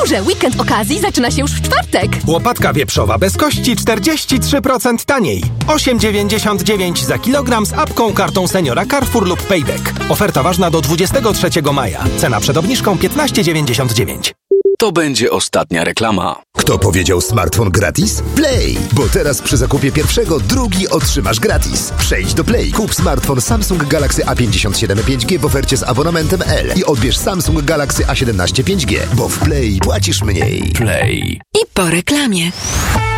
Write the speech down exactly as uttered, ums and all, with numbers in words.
Carrefourze weekend okazji zaczyna się już w czwartek. Łopatka wieprzowa bez kości czterdzieści trzy procent taniej. osiem dziewięćdziesiąt dziewięć za kilogram z apką, kartą seniora Carrefour lub Payback. Oferta ważna do dwudziestego trzeciego maja. Cena przed obniżką piętnaście dziewięćdziesiąt dziewięć. To będzie ostatnia reklama. Kto powiedział smartfon gratis? Play! Bo teraz przy zakupie pierwszego drugi otrzymasz gratis. Przejdź do Play, kup smartfon Samsung Galaxy A pięćdziesiąt siedem pięć G w ofercie z abonamentem L i odbierz Samsung Galaxy A siedemnaście pięć G, bo w Play płacisz mniej. Play. I po reklamie.